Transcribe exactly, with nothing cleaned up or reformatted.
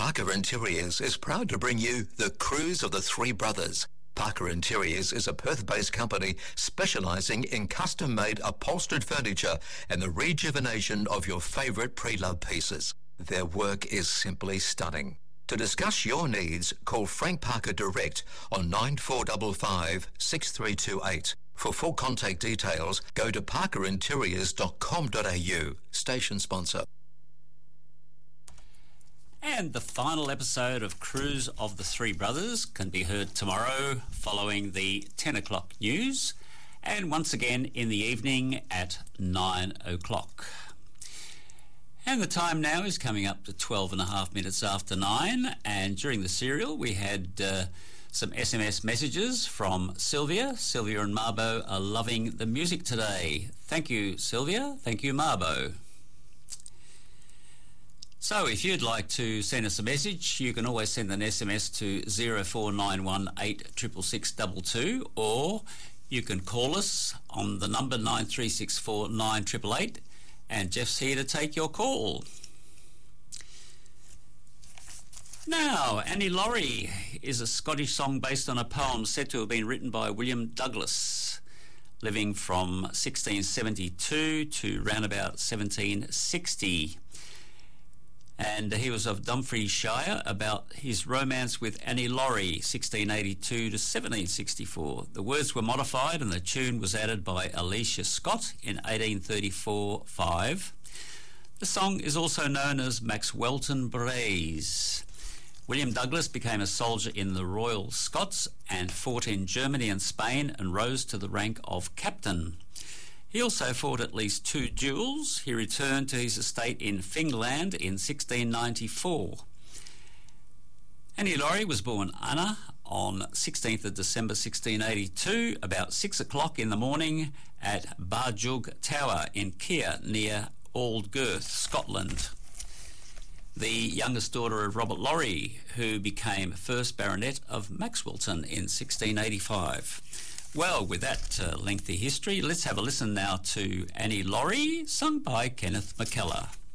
Parker Interiors is proud to bring you the Cruise of the Three Brothers. Parker Interiors is a Perth-based company specialising in custom-made upholstered furniture and the rejuvenation of your favourite pre-loved pieces. Their work is simply stunning. To discuss your needs, call Frank Parker direct on nine four five five, six three two eight. For full contact details, go to parker interiors dot com dot a u. Station sponsor. And the final episode of Cruise of the Three Brothers can be heard tomorrow following the ten o'clock news, and once again in the evening at nine o'clock. And the time now is coming up to twelve and a half minutes after nine, and during the serial we had uh, some S M S messages from Sylvia. Sylvia and Marbo are loving the music today. Thank you, Sylvia. Thank you, Marbo. So if you'd like to send us a message, you can always send an S M S to zero four nine one eight six six six two two, or you can call us on the number nine three six four nine eight eight eight, and Jeff's here to take your call. Now, Annie Laurie is a Scottish song based on a poem said to have been written by William Douglas, living from sixteen seventy-two to round about seventeen sixty. And he was of Dumfriesshire, about his romance with Annie Laurie, sixteen eighty-two to seventeen sixty-four. The words were modified and the tune was added by Alicia Scott in eighteen thirty-four five. The song is also known as Maxwelton Braes. William Douglas became a soldier in the Royal Scots and fought in Germany and Spain and rose to the rank of captain. He also fought at least two duels. He returned to his estate in Fingland in sixteen ninety-four. Annie Laurie was born Anna on sixteenth of December sixteen eighty-two, about six o'clock in the morning at Barjug Tower in Keir, near Aldgirth, Scotland. The youngest daughter of Robert Laurie, who became first Baronet of Maxwelton in sixteen eighty-five. Well, with that uh, lengthy history, let's have a listen now to Annie Laurie, sung by Kenneth McKellar.